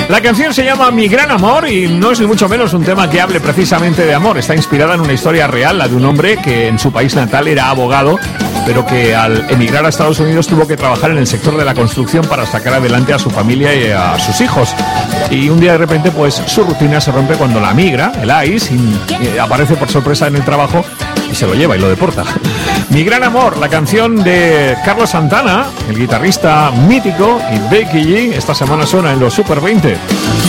La canción se llama Mi Gran Amor y no es ni mucho menos un tema que hable precisamente de amor. Está inspirada en una historia real, la de un hombre que en su país natal era abogado, pero que al emigrar a Estados Unidos tuvo que trabajar en el sector de la construcción para sacar adelante a su familia y a sus hijos. Y un día de repente pues su rutina se rompe cuando la migra, el ICE, aparece por sorpresa en el trabajo y se lo lleva y lo deporta. Mi Gran Amor, la canción de Carlos Santana, el guitarrista mítico, y Becky G, esta semana suena en los Super 20.